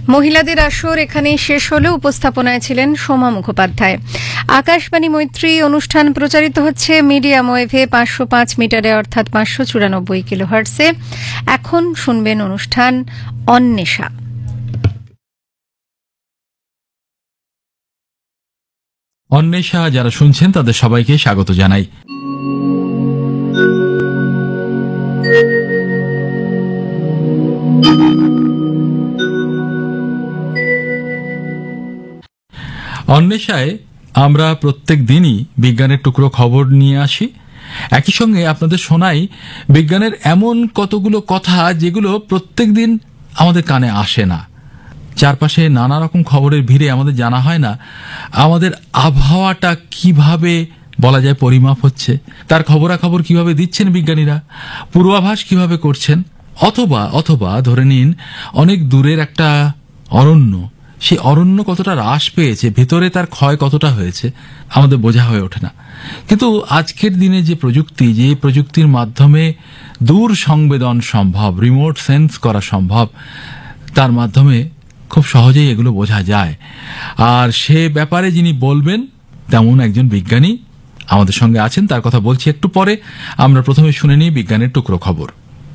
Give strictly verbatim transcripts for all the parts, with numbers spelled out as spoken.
মহিলাদের আসর এখানেই শেষ হলেও উপস্থাপনায় ছিলেন সোমা মুখোপাধ্যায়। আকাশবাণী মৈত্রী অনুষ্ঠান প্রচারিত হচ্ছে মিডিয়াম ওয়েভে পাঁচশো পাঁচ মিটারে অর্থাৎ পাঁচশো চুরানব্বই কিলোহার্টসে। এখন শুনবেন অনুষ্ঠান অন্বেষা। অন্বেষা যারা শুনছেন তাদের সবাইকে স্বাগত জানাই। অন্বেষায় আমরা প্রত্যেক দিনই বিজ্ঞানের টুকরো খবর নিয়ে আসি, একই সঙ্গে আপনাদের শোনাই বিজ্ঞানের এমন কতগুলো কথা যেগুলো প্রত্যেক দিন আমাদের কানে আসে না। চারপাশে নানা রকম খবরের ভিড়ে আমাদের জানা হয় না আমাদের আবহাওয়াটা কিভাবে বলা যায় পরিমাপ হচ্ছে, তার খবরাখবর কিভাবে দিচ্ছেন বিজ্ঞানীরা, পূর্বাভাস কিভাবে করছেন, অথবা অথবা ধরে নিন অনেক দূরের একটা অরণ্য, সেই অরণ্য কতটা হ্রাস পেয়েছে, ভেতরে তার ক্ষয় কতটা হয়েছে আমাদের বোঝা হয়ে ওঠে না। কিন্তু আজকের দিনে যে প্রযুক্তি, যে প্রযুক্তির মাধ্যমে দূর সংবেদন সম্ভব, রিমোট সেন্স করা সম্ভব, তার মাধ্যমে খুব সহজেই এগুলো বোঝা যায়। আর সে ব্যাপারে যিনি বলবেন তেমন একজন বিজ্ঞানী আমাদের সঙ্গে আছেন, তার কথা বলছি একটু পরে। আমরা প্রথমে শুনে নিই বিজ্ঞানের টুকরো খবর।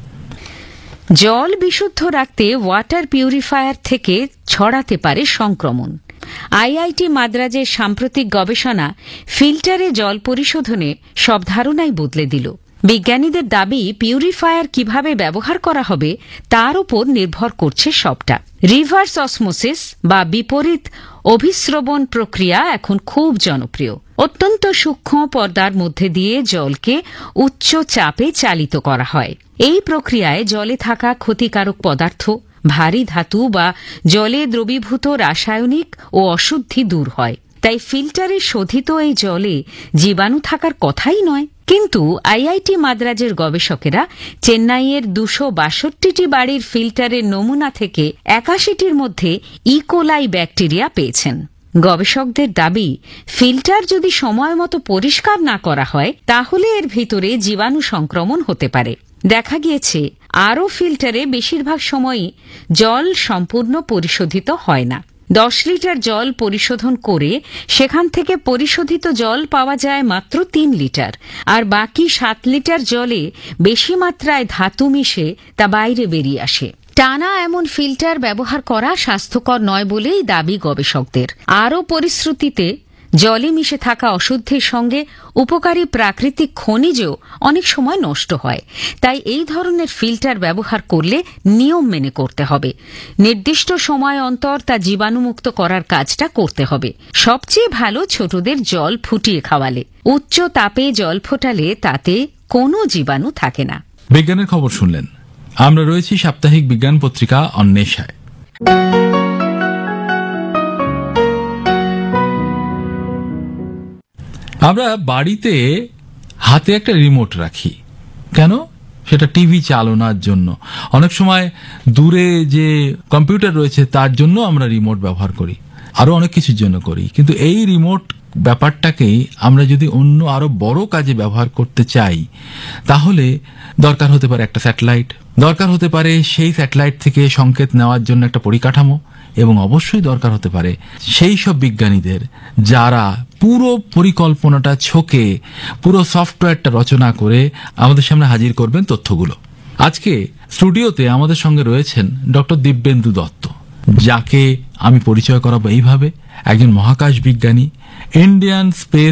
জল বিশুদ্ধ রাখতে ওয়াটার পিউরিফায়ার থেকে ছড়াতে পারে সংক্রমণ। আইআইটি মাদ্রাজের সাম্প্রতিক গবেষণা ফিল্টারে জল পরিশোধনে সব ধারণাই বদলে দিল। বিজ্ঞানীদের দাবি পিউরিফায়ার কিভাবে ব্যবহার করা হবে তার উপর নির্ভর করছে সবটা। রিভার্স অসমোসিস বা বিপরীত অভিস্রবণ প্রক্রিয়া এখন খুব জনপ্রিয়। অত্যন্ত সূক্ষ্ম পর্দার মধ্যে দিয়ে জলকে উচ্চ চাপে চালিত করা হয়। এই প্রক্রিয়ায় জলে থাকা ক্ষতিকারক পদার্থ, ভারী ধাতু বা জলে দ্রবীভূত রাসায়নিক ও অশুদ্ধি দূর হয়। তাই ফিল্টারে শোধিত এই জলে জীবাণু থাকার কথাই নয়। কিন্তু আইআইটি মাদ্রাজের গবেষকেরা চেন্নাইয়ের দুশো বাষট্টিটি বাড়ির ফিল্টারের নমুনা থেকে একাশিটির মধ্যে ইকোলাই ব্যাকটেরিয়া পেয়েছেন। গবেষকদের দাবি, ফিল্টার যদি সময় মতো পরিষ্কার না করা হয় তাহলে এর ভিতরে জীবাণু সংক্রমণ হতে পারে। দেখা গিয়েছে আরও ফিল্টারে বেশিরভাগ সময়ই জল সম্পূর্ণ পরিশোধিত হয় না। দশ লিটার জল পরিশোধন করে সেখান থেকে পরিশোধিত জল পাওয়া যায় মাত্র তিন লিটার, আর বাকি সাত লিটার জলে বেশি মাত্রায় ধাতু মিশে তা বাইরে বেরিয়ে আসে। টানা এমন ফিল্টার ব্যবহার করা স্বাস্থ্যকর নয় বলেই দাবি গবেষকদের। আরও পরিশ্রুতিতে জলে মিশে থাকা অশুদ্ধির সঙ্গে উপকারী প্রাকৃতিক খনিজও অনেক সময় নষ্ট হয়। তাই এই ধরনের ফিল্টার ব্যবহার করলে নিয়ম মেনে করতে হবে। নির্দিষ্ট সময় অন্তর তা জীবাণুমুক্ত করার কাজটা করতে হবে। সবচেয়ে ভালো ছোটদের জল ফুটিয়ে খাওয়ালে। উচ্চ তাপে জল ফোটালে তাতে কোনো জীবাণু থাকে না। বিজ্ঞানের খবর শুনলেন। আমরা রয়েছি সাপ্তাহিক বিজ্ঞান পত্রিকা অন্বেষায়। আমরা বাড়িতে হাতে একটা রিমোট রাখি, কেন? সেটা টিভি চালানোর জন্য। অনেক সময় দূরে যে কম্পিউটার রয়েছে তার জন্য আমরা রিমোট ব্যবহার করি, আরো অনেক কিছুর জন্য করি। কিন্তু এই রিমোট ব্যাপারটাকেই আমরা যদি অন্য আরো বড় কাজে ব্যবহার করতে চাই তাহলে দরকার হতে পারে একটা স্যাটেলাইট, দরকার হতে পারে সেই স্যাটেলাইট থেকে সংকেত নেওয়ার জন্য একটা পরিকাঠামো, এবং অবশ্যই দরকার হতে পারে সেই সব বিজ্ঞানীদের যারা পুরো পরিকল্পনাটা ছকে পুরো সফটওয়্যারটা রচনা করে আমাদের সামনে হাজির করবেন তথ্যগুলো। আজকে স্টুডিওতে আমাদের সঙ্গে রয়েছেন ডক্টর দিব্যেন্দু দত্ত, যাকে আমি পরিচয় করাবো এইভাবে। একজন মহাকাশ বিজ্ঞানী, ইন্ডিয়ান স্পেস